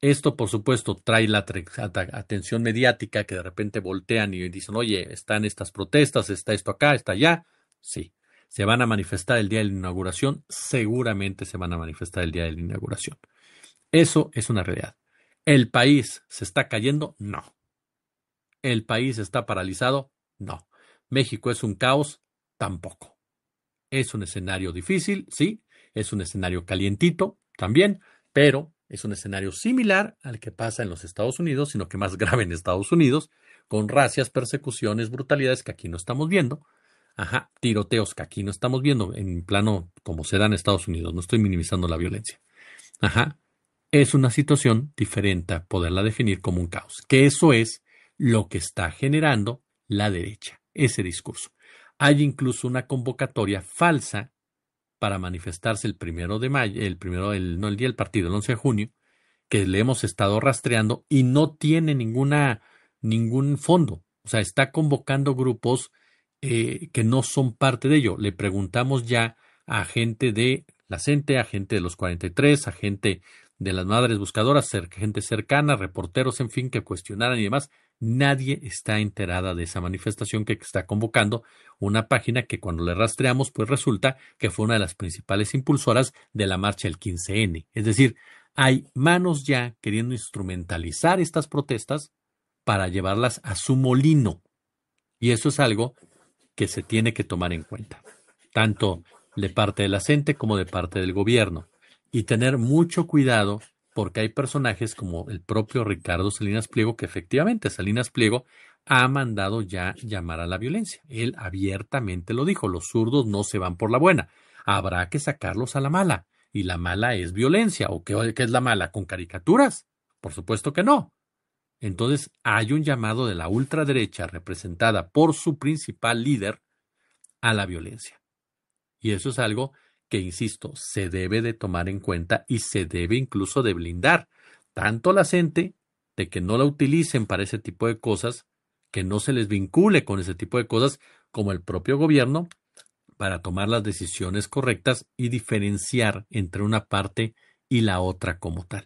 Esto, por supuesto, trae la atención mediática que de repente voltean y dicen, oye, están estas protestas, está esto acá, está allá. Sí, se van a manifestar el día de la inauguración, seguramente se van a manifestar el día de la inauguración. Eso es una realidad. ¿El país se está cayendo? No. ¿El país está paralizado? No. ¿México es un caos? Tampoco. Es un escenario difícil, sí, es un escenario calientito también, pero es un escenario similar al que pasa en los Estados Unidos, sino que más grave en Estados Unidos, con racias, persecuciones, brutalidades que aquí no estamos viendo, ajá, tiroteos que aquí no estamos viendo en plano como se da en Estados Unidos, no estoy minimizando la violencia, ajá, es una situación diferente a poderla definir como un caos, que eso es lo que está generando la derecha, ese discurso. Hay incluso una convocatoria falsa para manifestarse el 1 de mayo, no el día del partido, el 11 de junio, que le hemos estado rastreando y no tiene ningún fondo. O sea, está convocando grupos que no son parte de ello. Le preguntamos ya a gente de la CENTE, a gente de los 43, a gente de las Madres Buscadoras, gente cercana, reporteros, en fin, que cuestionaran y demás. Nadie está enterada de esa manifestación que está convocando una página que cuando le rastreamos, pues resulta que fue una de las principales impulsoras de la marcha del 15N. Es decir, hay manos ya queriendo instrumentalizar estas protestas para llevarlas a su molino. Y eso es algo que se tiene que tomar en cuenta, tanto de parte de la gente como de parte del gobierno. Y tener mucho cuidado porque hay personajes como el propio Ricardo Salinas Pliego, que efectivamente Salinas Pliego ha mandado ya llamar a la violencia. Él abiertamente lo dijo, los zurdos no se van por la buena, habrá que sacarlos a la mala. Y la mala es violencia. ¿O qué es la mala? ¿Con caricaturas? Por supuesto que no. Entonces hay un llamado de la ultraderecha representada por su principal líder a la violencia. Y eso es algo que, insisto, se debe de tomar en cuenta y se debe incluso de blindar tanto a la gente de que no la utilicen para ese tipo de cosas, que no se les vincule con ese tipo de cosas, como el propio gobierno para tomar las decisiones correctas y diferenciar entre una parte y la otra como tal.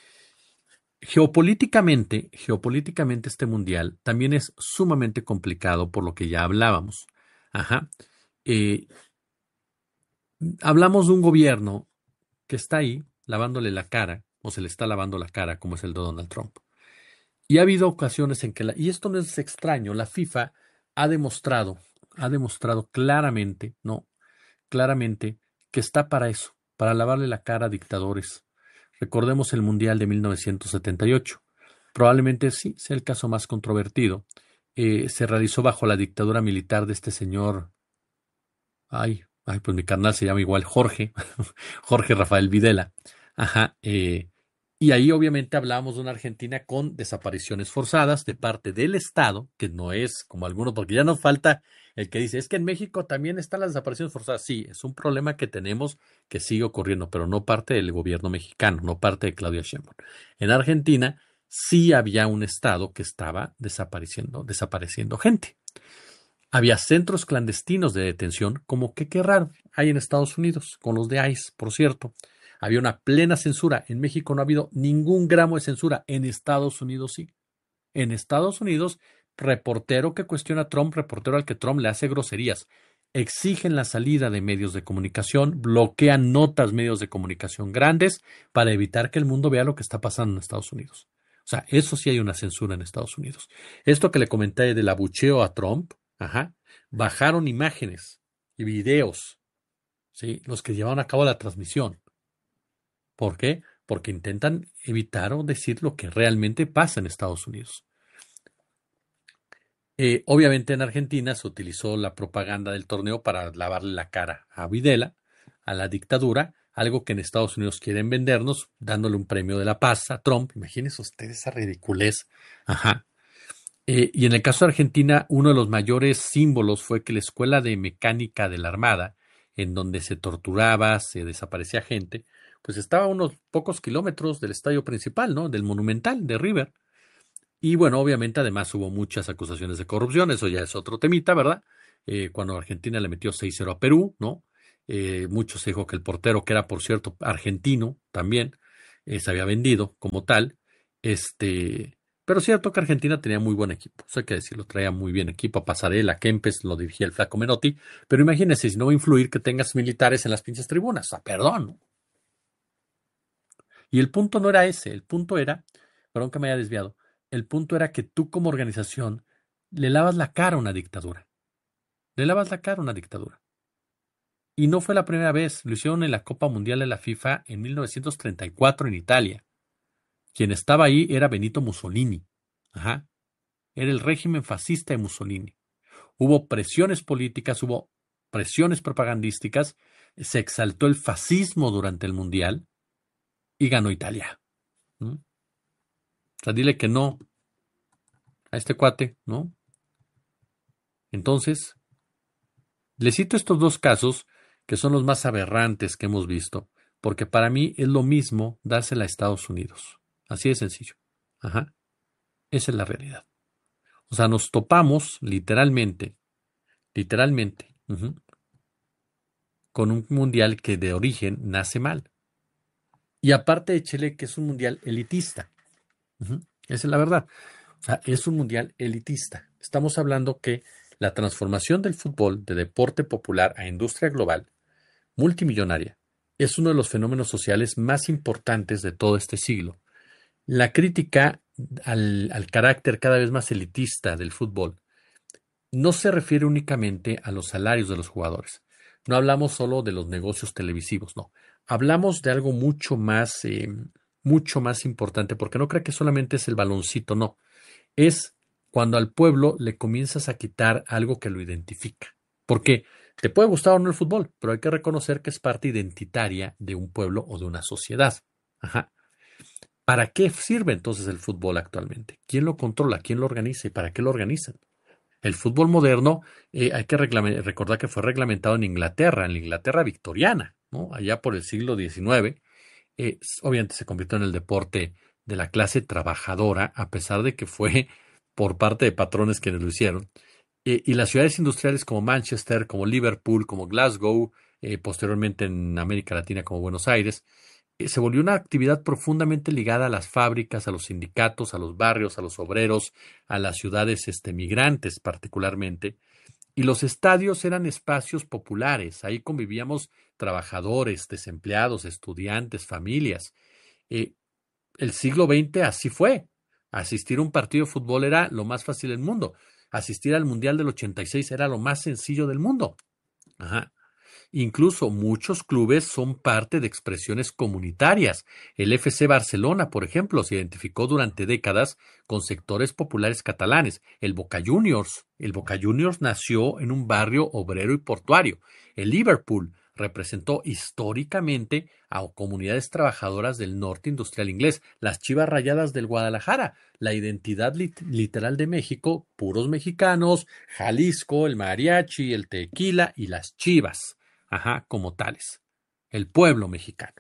Geopolíticamente este mundial también es sumamente complicado por lo que ya hablábamos. Ajá. Eh, Hablamos de un gobierno que está ahí lavándole la cara, o se le está lavando la cara, como es el de Donald Trump. Y ha habido ocasiones en que, y esto no es extraño, la FIFA ha demostrado claramente, no, claramente que está para eso, para lavarle la cara a dictadores. Recordemos el Mundial de 1978. Probablemente sí sea el caso más controvertido. Se realizó bajo la dictadura militar de este señor. Pues mi carnal se llama igual Jorge, Jorge Rafael Videla. Ajá. Y ahí obviamente hablábamos de una Argentina con desapariciones forzadas de parte del Estado, que no es como algunos, porque ya nos falta el que dice, es que en México también están las desapariciones forzadas. Sí, es un problema que tenemos que sigue ocurriendo, pero no parte del gobierno mexicano, no parte de Claudia Sheinbaum. En Argentina sí había un Estado que estaba desapareciendo gente. Había centros clandestinos de detención, como que qué raro, hay en Estados Unidos, con los de ICE, por cierto. Había una plena censura. En México no ha habido ningún gramo de censura. En Estados Unidos sí. En Estados Unidos, reportero que cuestiona a Trump, reportero al que Trump le hace groserías, exigen la salida de medios de comunicación, bloquean notas medios de comunicación grandes para evitar que el mundo vea lo que está pasando en Estados Unidos. O sea, eso sí hay una censura en Estados Unidos. Esto que le comenté del abucheo a Trump, ajá, bajaron imágenes y videos, ¿sí? Los que llevaron a cabo la transmisión. ¿Por qué? Porque intentan evitar o decir lo que realmente pasa en Estados Unidos. Obviamente en Argentina se utilizó la propaganda del torneo para lavarle la cara a Videla, a la dictadura, algo que en Estados Unidos quieren vendernos, dándole un premio de la paz a Trump. Imagínense ustedes esa ridiculez. Ajá. Y en el caso de Argentina, uno de los mayores símbolos fue que la Escuela de Mecánica de la Armada, en donde se torturaba, se desaparecía gente, pues estaba a unos pocos kilómetros del estadio principal, ¿no? Del Monumental, de River. Y bueno, obviamente además hubo muchas acusaciones de corrupción, eso ya es otro temita, ¿verdad? Cuando Argentina le metió 6-0 a Perú, ¿no? Mucho se dijo que el portero, que era por cierto argentino también, se había vendido como tal. Pero es cierto que Argentina tenía muy buen equipo, eso hay que decirlo, traía muy bien equipo, a Pasarela, Kempes, lo dirigía el Flaco Menotti, pero imagínense, si no va a influir que tengas militares en las pinches tribunas, perdón, ¿no? Y el punto no era ese, el punto era, perdón que me haya desviado, el punto era que tú como organización le lavas la cara a una dictadura, le lavas la cara a una dictadura. Y no fue la primera vez, lo hicieron en la Copa Mundial de la FIFA en 1934 en Italia. Quien estaba ahí era Benito Mussolini. Ajá. Era el régimen fascista de Mussolini. Hubo presiones políticas, hubo presiones propagandísticas, se exaltó el fascismo durante el Mundial y ganó Italia. ¿No? O sea, dile que no a este cuate, ¿no? Entonces, le cito estos dos casos que son los más aberrantes que hemos visto, porque para mí es lo mismo dársela a Estados Unidos. Así de sencillo. Ajá. Esa es la realidad. O sea, nos topamos literalmente, con un mundial que de origen nace mal. Y aparte échele que es un mundial elitista. Esa es la verdad. O sea, es un mundial elitista. Estamos hablando que la transformación del fútbol de deporte popular a industria global, multimillonaria, es uno de los fenómenos sociales más importantes de todo este siglo. La crítica al carácter cada vez más elitista del fútbol no se refiere únicamente a los salarios de los jugadores. No hablamos solo de los negocios televisivos, no. Hablamos de algo mucho más importante, porque no creo que solamente es el baloncito, no. Es cuando al pueblo le comienzas a quitar algo que lo identifica. Porque te puede gustar o no el fútbol, pero hay que reconocer que es parte identitaria de un pueblo o de una sociedad. Ajá. ¿Para qué sirve entonces el fútbol actualmente? ¿Quién lo controla? ¿Quién lo organiza? ¿Y para qué lo organizan? El fútbol moderno, hay que recordar que fue reglamentado en la Inglaterra victoriana, ¿no? Allá por el siglo XIX. Obviamente se convirtió en el deporte de la clase trabajadora, a pesar de que fue por parte de patrones quienes lo hicieron. Y las ciudades industriales como Manchester, como Liverpool, como Glasgow, posteriormente en América Latina como Buenos Aires, se volvió una actividad profundamente ligada a las fábricas, a los sindicatos, a los barrios, a los obreros, a las ciudades migrantes particularmente. Y los estadios eran espacios populares, ahí convivíamos trabajadores, desempleados, estudiantes, familias. Eh, el siglo XX así fue. Asistir a un partido de fútbol era lo más fácil del mundo. Asistir al Mundial del 86 era lo más sencillo del mundo. Ajá. Incluso muchos clubes son parte de expresiones comunitarias. El FC Barcelona, por ejemplo, se identificó durante décadas con sectores populares catalanes. El Boca Juniors. El Boca Juniors nació en un barrio obrero y portuario. El Liverpool representó históricamente a comunidades trabajadoras del norte industrial inglés. Las Chivas Rayadas del Guadalajara, la identidad literal de México, puros mexicanos, Jalisco, el mariachi, el tequila y las Chivas. Ajá, como tales. El pueblo mexicano,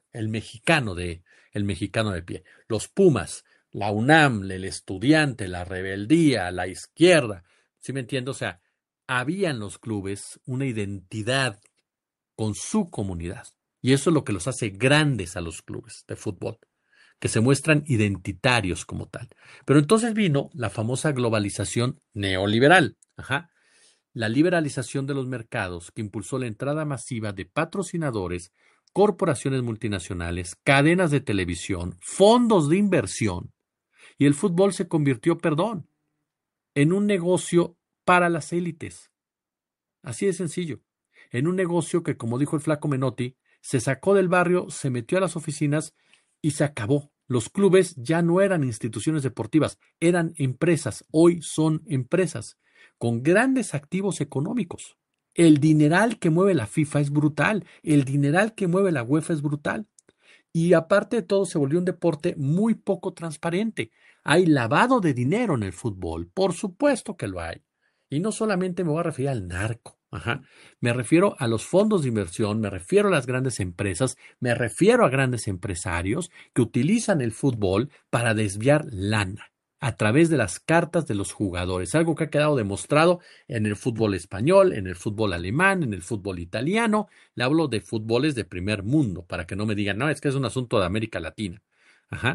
el mexicano de pie. Los Pumas, la UNAM, el estudiante, la rebeldía, la izquierda. ¿Sí me entiendo? O sea, había en los clubes una identidad con su comunidad. Y eso es lo que los hace grandes a los clubes de fútbol, que se muestran identitarios como tal. Pero entonces vino la famosa globalización neoliberal. Ajá. La liberalización de los mercados que impulsó la entrada masiva de patrocinadores, corporaciones multinacionales, cadenas de televisión, fondos de inversión, y el fútbol se convirtió, perdón, en un negocio para las élites. Así de sencillo. En un negocio que, como dijo el Flaco Menotti, se sacó del barrio, se metió a las oficinas y se acabó. Los clubes ya no eran instituciones deportivas, eran empresas. Hoy son empresas con grandes activos económicos. El dineral que mueve la FIFA es brutal, el dineral que mueve la UEFA es brutal. Y aparte de todo, se volvió un deporte muy poco transparente. Hay lavado de dinero en el fútbol, por supuesto que lo hay. Y no solamente me voy a referir al narco, ajá. Me refiero a los fondos de inversión, me refiero a las grandes empresas, me refiero a grandes empresarios que utilizan el fútbol para desviar lana a través de las cartas de los jugadores, algo que ha quedado demostrado en el fútbol español, en el fútbol alemán, en el fútbol italiano. Le hablo de fútboles de primer mundo, para que no me digan, no, es que es un asunto de América Latina. Ajá.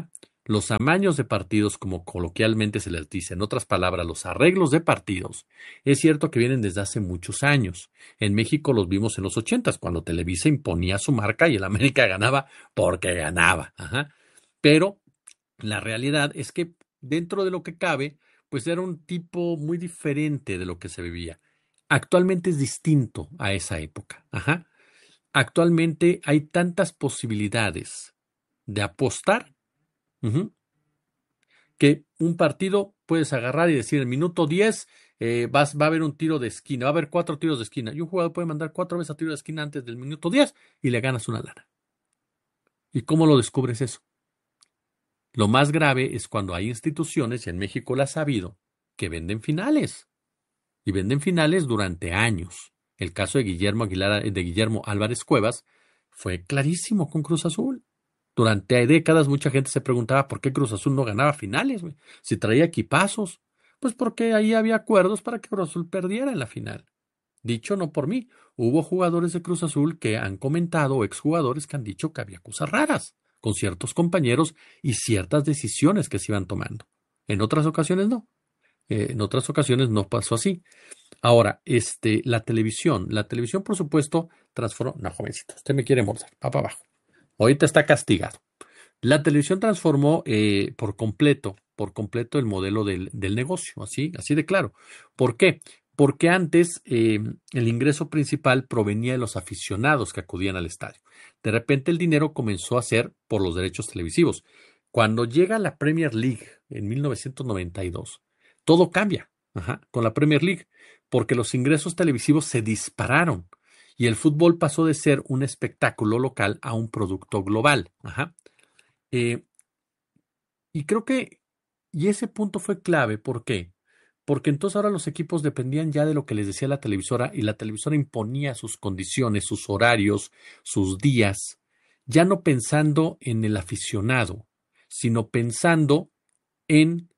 Los amaños de partidos, como coloquialmente se les dice, en otras palabras, los arreglos de partidos, es cierto que vienen desde hace muchos años. En México los vimos en los 80, cuando Televisa imponía su marca y el América ganaba porque ganaba. Ajá. Pero la realidad es que dentro de lo que cabe, pues era un tipo muy diferente de lo que se vivía. Actualmente es distinto a esa época. Ajá. Actualmente hay tantas posibilidades de apostar, ujú, que un partido puedes agarrar y decir, en minuto 10 va a haber un tiro de esquina, va a haber 4 tiros de esquina, y un jugador puede mandar 4 veces a tiro de esquina antes del minuto 10 y le ganas una lana. ¿Y cómo lo descubres eso? Lo más grave es cuando hay instituciones, y en México las ha habido, que venden finales. Y venden finales durante años. El caso de Guillermo Álvarez Cuevas fue clarísimo con Cruz Azul. Durante décadas mucha gente se preguntaba por qué Cruz Azul no ganaba finales, güey. Si traía equipazos. Pues porque ahí había acuerdos para que Cruz Azul perdiera en la final. Dicho no por mí, hubo jugadores de Cruz Azul que han comentado, o exjugadores que han dicho que había cosas raras con ciertos compañeros y ciertas decisiones que se iban tomando. En otras ocasiones no. En otras ocasiones no pasó así. Ahora, la televisión, por supuesto, transformó. No, jovencito, usted me quiere morder, va para abajo. Ahorita está castigado. La televisión transformó por completo el modelo del negocio, así de claro. ¿Por qué? Porque antes el ingreso principal provenía de los aficionados que acudían al estadio. De repente el dinero comenzó a ser por los derechos televisivos. Cuando llega la Premier League en 1992, todo cambia, ajá, con la Premier League, porque los ingresos televisivos se dispararon y el fútbol pasó de ser un espectáculo local a un producto global. Ajá. Eh, y creo que, y ese punto fue clave, ¿por qué? Porque entonces ahora los equipos dependían ya de lo que les decía la televisora y la televisora imponía sus condiciones, sus horarios, sus días, ya no pensando en el aficionado, sino pensando en,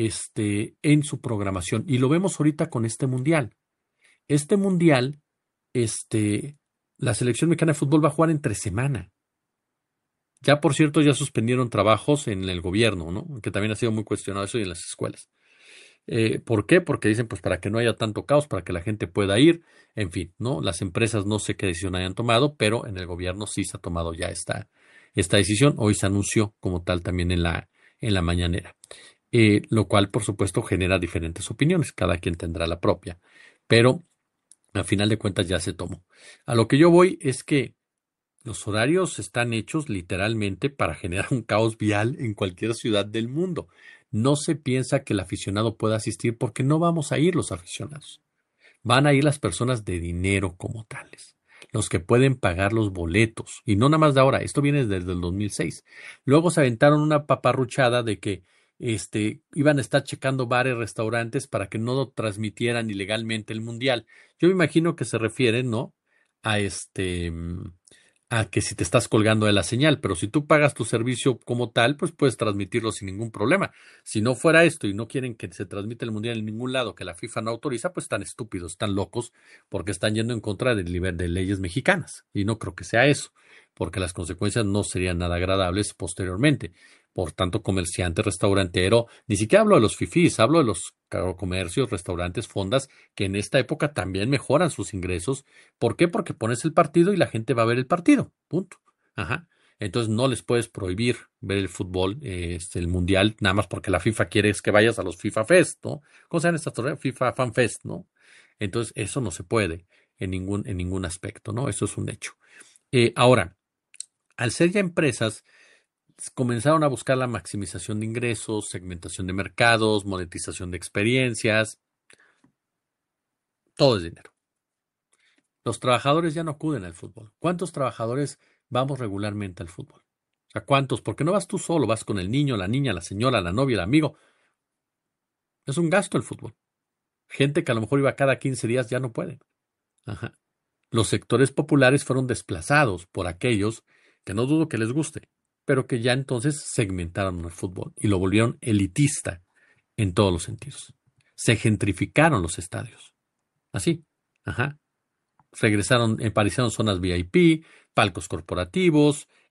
en su programación. Y lo vemos ahorita con este mundial. Este mundial, este, la selección mexicana de fútbol va a jugar entre semana. Ya, por cierto, ya suspendieron trabajos en el gobierno, ¿no? Que también ha sido muy cuestionado eso y en las escuelas. ¿Por qué? Porque dicen, pues para que no haya tanto caos, para que la gente pueda ir, en fin, ¿no? Las empresas no sé qué decisión hayan tomado, pero en el gobierno sí se ha tomado ya esta decisión. Hoy se anunció como tal también en la mañanera. Lo cual, por supuesto, genera diferentes opiniones, cada quien tendrá la propia, pero a final de cuentas ya se tomó. A lo que yo voy es que los horarios están hechos literalmente para generar un caos vial en cualquier ciudad del mundo. No se piensa que el aficionado pueda asistir porque no vamos a ir los aficionados. Van a ir las personas de dinero como tales, los que pueden pagar los boletos. Y no nada más de ahora, esto viene desde el 2006. Luego se aventaron una paparruchada de que iban a estar checando bares, restaurantes para que no transmitieran ilegalmente el mundial. Yo me imagino que se refieren, ¿no? A a que si te estás colgando de la señal, pero si tú pagas tu servicio como tal, pues puedes transmitirlo sin ningún problema. Si no fuera esto y no quieren que se transmita el mundial en ningún lado, que la FIFA no autoriza, pues están estúpidos, están locos, porque están yendo en contra de leyes mexicanas. Y no creo que sea eso, porque las consecuencias no serían nada agradables posteriormente. Por tanto, comerciante, restaurantero, ni siquiera hablo de los fifís, hablo de los comercios, restaurantes, fondas, que en esta época también mejoran sus ingresos. ¿Por qué? Porque pones el partido y la gente va a ver el partido. Punto. Ajá. Entonces no les puedes prohibir ver el fútbol, el mundial, nada más porque la FIFA quiere es que vayas a los FIFA Fest, ¿no? ¿Cómo se llama esta torneo? FIFA Fan Fest, ¿no? Entonces eso no se puede en ningún aspecto, ¿no? Eso es un hecho. Ahora, al ser ya empresas, comenzaron a buscar la maximización de ingresos, segmentación de mercados, monetización de experiencias, todo es dinero. Los trabajadores ya no acuden al fútbol. ¿Cuántos trabajadores vamos regularmente al fútbol? O sea, ¿cuántos? Porque no vas tú solo, vas con el niño, la niña, la señora, la novia, el amigo. Es un gasto el fútbol. Gente que a lo mejor iba cada 15 días ya no puede. Ajá. Los sectores populares fueron desplazados por aquellos que no dudo que les guste, pero que ya entonces segmentaron el fútbol y lo volvieron elitista en todos los sentidos. Se gentrificaron los estadios. Así. Ajá. Regresaron, aparecieron zonas VIP, palcos corporativos,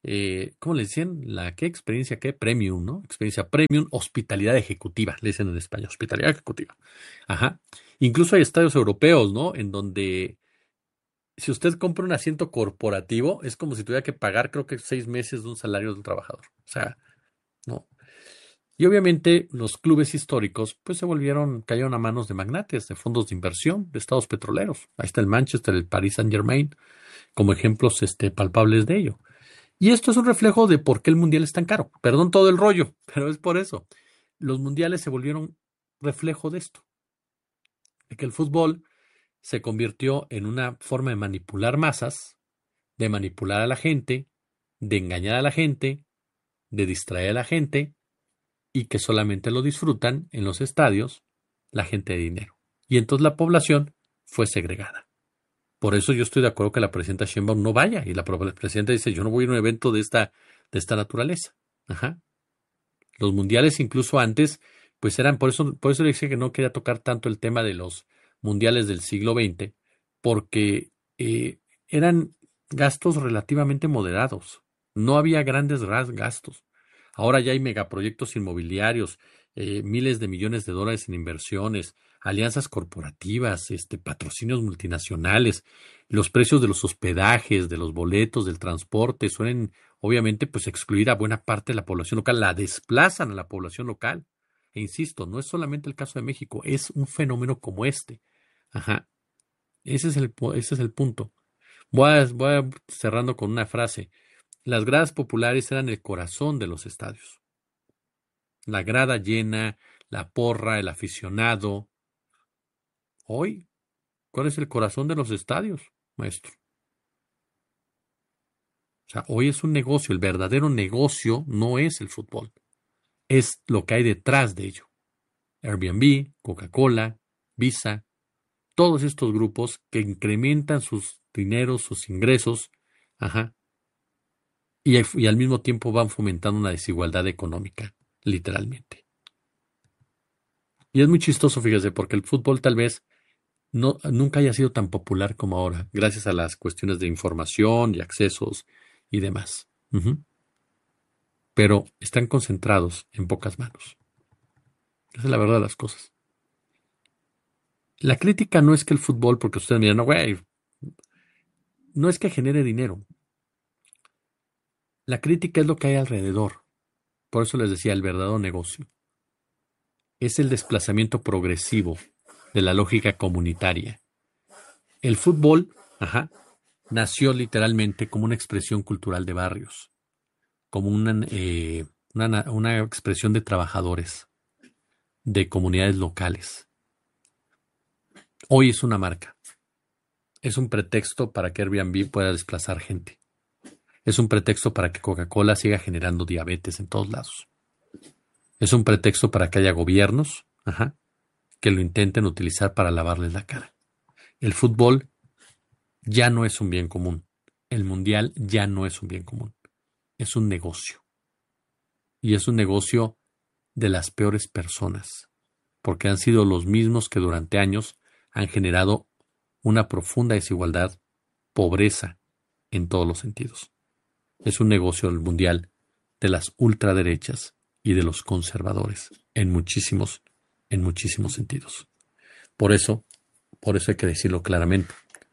¿cómo le decían? ¿Qué experiencia? ¿Qué? Premium, ¿no? Experiencia premium, hospitalidad ejecutiva, le dicen en España, hospitalidad ejecutiva. Ajá. Incluso hay estadios europeos, ¿no? En donde si usted compra un asiento corporativo, es como si tuviera que pagar, creo que 6 meses de un salario de un trabajador. O sea, no. Y obviamente los clubes históricos pues cayeron a manos de magnates, de fondos de inversión, de estados petroleros. Ahí está el Manchester, el Paris Saint-Germain, como ejemplos palpables de ello. Y esto es un reflejo de por qué el mundial es tan caro. Perdón todo el rollo, pero es por eso. Los mundiales se volvieron reflejo de esto, de que el fútbol se convirtió en una forma de manipular masas, de manipular a la gente, de engañar a la gente, de distraer a la gente y que solamente lo disfrutan en los estadios la gente de dinero. Y entonces la población fue segregada. Por eso yo estoy de acuerdo que la presidenta Sheinbaum no vaya y la presidenta dice yo no voy a ir a un evento de esta naturaleza. Ajá. Los mundiales incluso antes pues eran por eso le decía que no quería tocar tanto el tema de los mundiales del siglo XX porque eran gastos relativamente moderados. No había grandes gastos. Ahora ya hay megaproyectos inmobiliarios, miles de millones de dólares en inversiones, alianzas corporativas, patrocinios multinacionales, los precios de los hospedajes, de los boletos, del transporte, suelen obviamente pues excluir a buena parte de la población local, la desplazan a la población local. E insisto, no es solamente el caso de México, es un fenómeno como este. Ajá, ese es el punto. Voy cerrando con una frase. Las gradas populares eran el corazón de los estadios. La grada llena, la porra, el aficionado. Hoy, ¿cuál es el corazón de los estadios, maestro? O sea, hoy es un negocio. El verdadero negocio no es el fútbol. Es lo que hay detrás de ello. Airbnb, Coca-Cola, Visa, todos estos grupos que incrementan sus dineros, sus ingresos, ajá, y al mismo tiempo van fomentando una desigualdad económica, literalmente. Y es muy chistoso, fíjese, porque el fútbol tal vez nunca haya sido tan popular como ahora, gracias a las cuestiones de información y accesos y demás. Ujú. Pero están concentrados en pocas manos. Esa es la verdad de las cosas. La crítica no es que el fútbol, porque ustedes me dirán, no, güey, no es que genere dinero. La crítica es lo que hay alrededor. Por eso les decía, el verdadero negocio es el desplazamiento progresivo de la lógica comunitaria. El fútbol, ajá, nació literalmente como una expresión cultural de barrios, como una expresión de trabajadores, de comunidades locales. Hoy es una marca. Es un pretexto para que Airbnb pueda desplazar gente. Es un pretexto para que Coca-Cola siga generando diabetes en todos lados. Es un pretexto para que haya gobiernos, ajá, que lo intenten utilizar para lavarles la cara. El fútbol ya no es un bien común. El mundial ya no es un bien común. Es un negocio. Y es un negocio de las peores personas, porque han sido los mismos que durante años han generado una profunda desigualdad, pobreza en todos los sentidos. Es un negocio el mundial de las ultraderechas y de los conservadores en muchísimos sentidos. Por eso hay que decirlo claramente.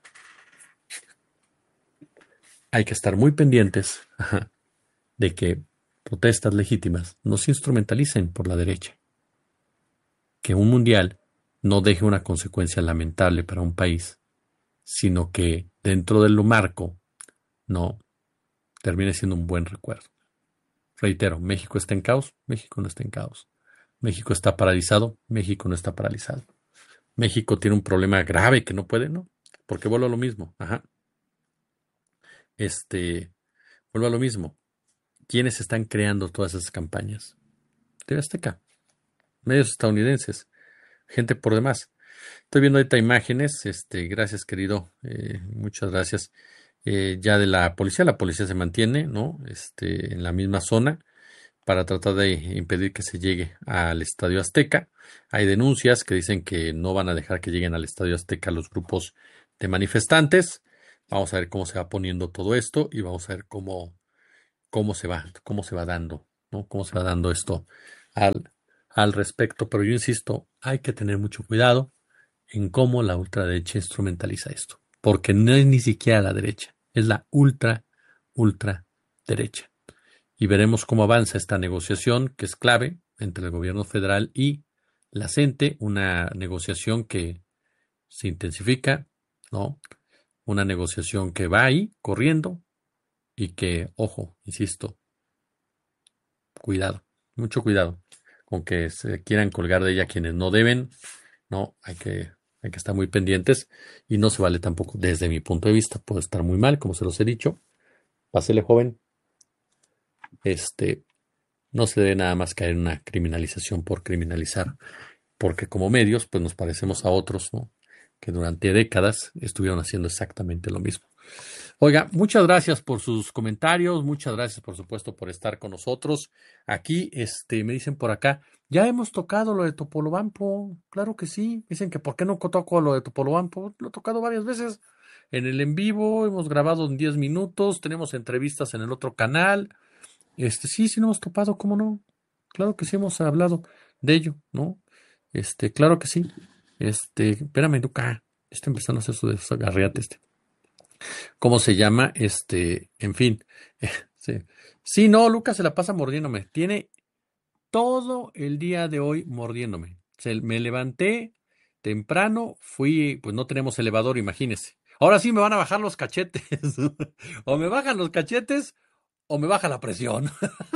Hay que estar muy pendientes, ajá, de que protestas legítimas no se instrumentalicen por la derecha. Que un mundial no deje una consecuencia lamentable para un país, sino que dentro del marco no termine siendo un buen recuerdo. Reitero, México está en caos, México no está en caos. México está paralizado, México no está paralizado. México tiene un problema grave que no puede, ¿no? Porque vuelvo a lo mismo, ajá. Vuelvo a lo mismo. ¿Quiénes están creando todas esas campañas? TV Azteca, medios estadounidenses, gente por demás. Estoy viendo ahorita imágenes, gracias querido, muchas gracias. Ya de la policía se mantiene, ¿no? En la misma zona para tratar de impedir que se llegue al Estadio Azteca. Hay denuncias que dicen que no van a dejar que lleguen al Estadio Azteca los grupos de manifestantes. Vamos a ver cómo se va poniendo todo esto y vamos a ver cómo cómo se va dando, ¿no? Cómo se va dando esto al respecto. Pero yo insisto, hay que tener mucho cuidado en cómo la ultraderecha instrumentaliza esto, porque no es ni siquiera la derecha, es la ultra derecha. Y veremos cómo avanza esta negociación, que es clave entre el gobierno federal y la CENTE, una negociación que se intensifica, ¿no? Una negociación que va ahí corriendo y que, ojo, insisto, cuidado, mucho cuidado con que se quieran colgar de ella quienes no deben, no, hay que estar muy pendientes y no se vale tampoco, desde mi punto de vista, puede estar muy mal, como se los he dicho, pásele joven, no se debe nada más caer en una criminalización por criminalizar, porque como medios, pues nos parecemos a otros, ¿no? Que durante décadas estuvieron haciendo exactamente lo mismo. Oiga, muchas gracias por sus comentarios, muchas gracias, por supuesto, por estar con nosotros. Aquí, me dicen por acá, ya hemos tocado lo de Topolobampo, claro que sí. Dicen que por qué no toco lo de Topolobampo, lo he tocado varias veces en el en vivo, hemos grabado en 10 minutos, tenemos entrevistas en el otro canal. Sí, sí, nos hemos topado, ¿cómo no? Claro que sí hemos hablado de ello, ¿no? Claro que sí. Espérame, Luca, está empezando a hacer su desgarriate ¿Cómo se llama? En fin. Sí. Sí, no, Lucas se la pasa mordiéndome. Tiene todo el día de hoy mordiéndome. Me levanté temprano, fui, pues no tenemos elevador, imagínese. Ahora sí me van a bajar los cachetes. O me bajan los cachetes o me baja la presión.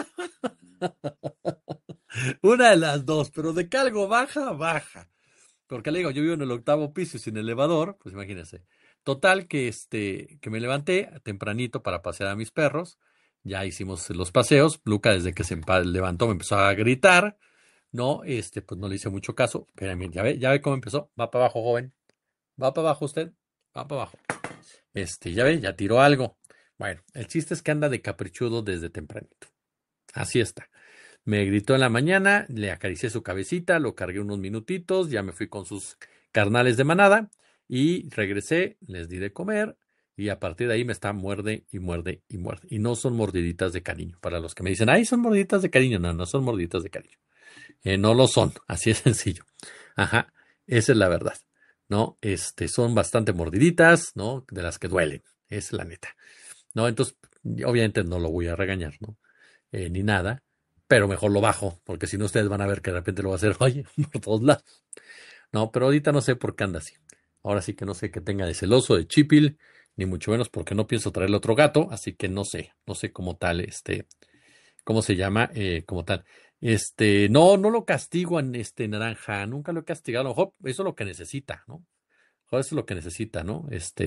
Una de las dos, pero de que algo baja, baja. Porque le digo, yo vivo en el 8º piso y sin elevador, pues imagínense. Total que que me levanté tempranito para pasear a mis perros. Ya hicimos los paseos. Luca, desde que levantó, me empezó a gritar. No, pues no le hice mucho caso. Espérame, ya ve cómo empezó. Va para abajo, joven. Va para abajo usted. Va para abajo. Ya ve, ya tiró algo. Bueno, el chiste es que anda de caprichudo desde tempranito. Así está. Me gritó en la mañana, le acaricié su cabecita, lo cargué unos minutitos, ya me fui con sus carnales de manada y regresé, les di de comer y a partir de ahí me está muerde y muerde y muerde. Y no son mordiditas de cariño. Para los que me dicen, ay, son mordiditas de cariño. No, no son mordiditas de cariño. No lo son, así es sencillo. Ajá, esa es la verdad. ¿No? Son bastante mordiditas, ¿no? De las que duelen, es la neta. ¿No? Entonces, obviamente no lo voy a regañar, ¿no? Ni nada, pero mejor lo bajo, porque si no ustedes van a ver que de repente lo va a hacer, oye, por todos lados. No, pero ahorita no sé por qué anda así. Ahora sí que no sé qué tenga de celoso, de chipil, ni mucho menos porque no pienso traerle otro gato, así que no sé cómo tal, cómo se llama, como tal. No lo castigo en naranja, nunca lo he castigado, a lo mejor eso es lo que necesita, ¿no? A lo mejor eso es lo que necesita, ¿no?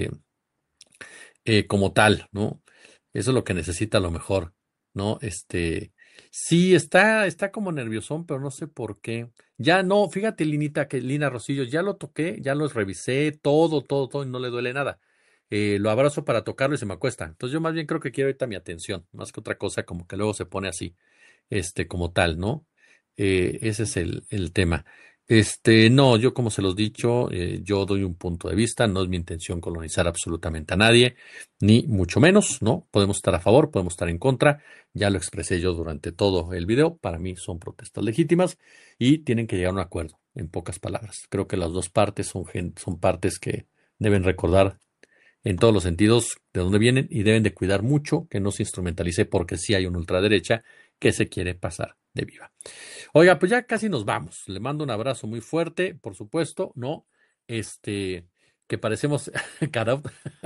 Como tal, ¿no? Eso es lo que necesita a lo mejor, ¿no? Sí, está como nerviosón, pero no sé por qué. Ya no, fíjate, Lina Rosillo, ya lo toqué, ya los revisé, todo, y no le duele nada. Lo abrazo para tocarlo y se me acuesta. Entonces yo más bien creo que quiero ahorita mi atención, más que otra cosa, como que luego se pone así, como tal, ¿no? Ese es el tema. No, yo como se los he dicho, yo doy un punto de vista, no es mi intención colonizar absolutamente a nadie, ni mucho menos, ¿no? Podemos estar a favor, podemos estar en contra, ya lo expresé yo durante todo el video, para mí son protestas legítimas y tienen que llegar a un acuerdo, en pocas palabras. Creo que las dos partes son partes que deben recordar en todos los sentidos de dónde vienen y deben de cuidar mucho que no se instrumentalice porque sí hay una ultraderecha que se quiere pasar de viva. Oiga, pues ya casi nos vamos. Le mando un abrazo muy fuerte, por supuesto, ¿no? Que parecemos cara.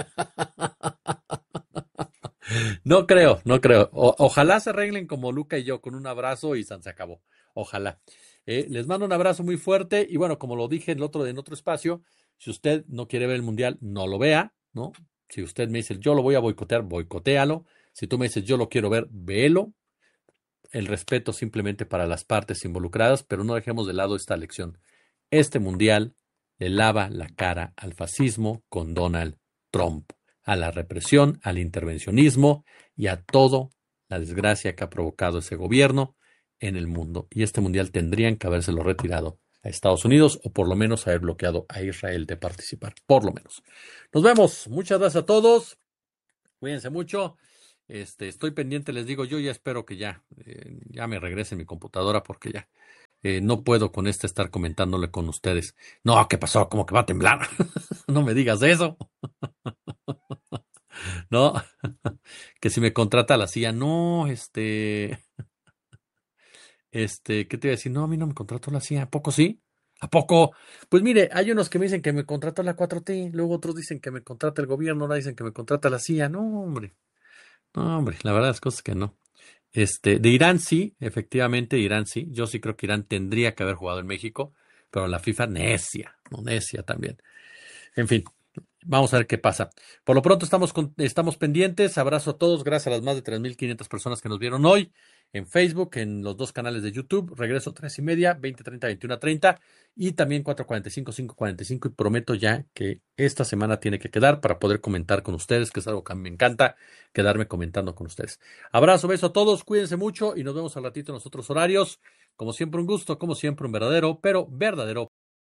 No creo, no creo. Ojalá se arreglen como Luca y yo, con un abrazo y se acabó. Ojalá. Les mando un abrazo muy fuerte y bueno, como lo dije en otro espacio, si usted no quiere ver el mundial, no lo vea, ¿no? Si usted me dice, yo lo voy a boicotear, boicotéalo. Si tú me dices, yo lo quiero ver, véelo. El respeto simplemente para las partes involucradas, pero no dejemos de lado esta lección. Este mundial le lava la cara al fascismo con Donald Trump, a la represión, al intervencionismo y a toda la desgracia que ha provocado ese gobierno en el mundo. Y este mundial tendrían que habérselo retirado a Estados Unidos o por lo menos haber bloqueado a Israel de participar, por lo menos. Nos vemos. Muchas gracias a todos. Cuídense mucho. Estoy pendiente, les digo, yo ya espero que ya me regrese mi computadora porque ya no puedo con estar comentándole con ustedes. No, ¿qué pasó? ¿Cómo que va a temblar? No me digas eso. No, que si me contrata la CIA, no, ¿qué te iba a decir? No, a mí no me contrató la CIA, ¿a poco sí? ¿A poco? Pues mire, hay unos que me dicen que me contrató la 4T, luego otros dicen que me contrata el gobierno, ahora dicen que me contrata la CIA. No, hombre, la verdad es cosas que no. De Irán sí, efectivamente, Irán sí. Yo sí creo que Irán tendría que haber jugado en México, pero la FIFA necia, no necia también. En fin, vamos a ver qué pasa. Por lo pronto estamos pendientes. Abrazo a todos. Gracias a las más de 3.500 personas que nos vieron hoy en Facebook, en los dos canales de YouTube. Regreso 3:30, 20:30, 21:30 y también 4:45, 5:45. Y prometo ya que esta semana tiene que quedar para poder comentar con ustedes, que es algo que a mí me encanta, quedarme comentando con ustedes. Abrazo, beso a todos. Cuídense mucho y nos vemos al ratito en los otros horarios. Como siempre, un gusto, como siempre, un verdadero, pero verdadero